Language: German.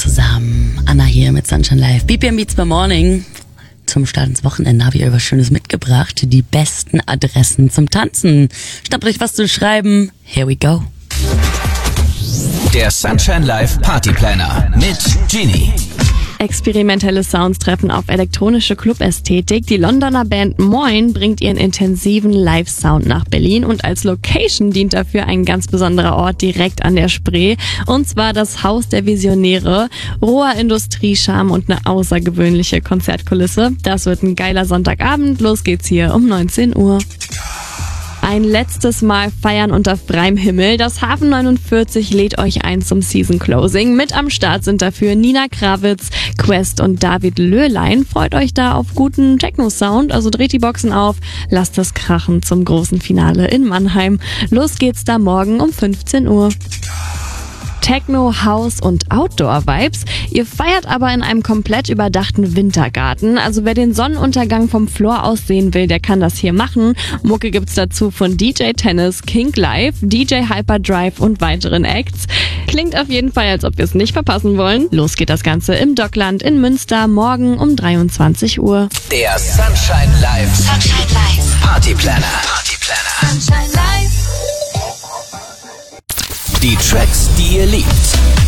zusammen. Anna hier mit Sunshine Live. BPM Beats by Morning. Zum Start ins Wochenende habe ich euch was Schönes mitgebracht. Die besten Adressen zum Tanzen. Schnappt euch was zu schreiben. Here we go. Der Sunshine Live Party Planner mit Genie. Experimentelle Sounds treffen auf elektronische Club-Ästhetik. Die Londoner Band Moin bringt ihren intensiven Live-Sound nach Berlin und als Location dient dafür ein ganz besonderer Ort direkt an der Spree, und zwar das Haus der Visionäre. Roher Industriescharme und eine außergewöhnliche Konzertkulisse. Das wird ein geiler Sonntagabend. Los geht's hier um 19 Uhr. Ein letztes Mal feiern unter freiem Himmel. Das Hafen 49 lädt euch ein zum Season Closing. Mit am Start sind dafür Nina Krawitz, Quest und David Löhlein. Freut euch da auf guten Techno-Sound, also dreht die Boxen auf, lasst es krachen zum großen Finale in Mannheim. Los geht's da morgen um 15 Uhr. Techno, House und Outdoor-Vibes. Ihr feiert aber in einem komplett überdachten Wintergarten. Also wer den Sonnenuntergang vom Floor aus sehen will, der kann das hier machen. Mucke gibt's dazu von DJ Tennis, King Live, DJ Hyperdrive und weiteren Acts. Klingt auf jeden Fall, als ob wir es nicht verpassen wollen. Los geht das Ganze im Dockland in Münster morgen um 23 Uhr. Der Sunshine Live Party Planner. Sunshine Live. Die Tracks, die ihr liebt.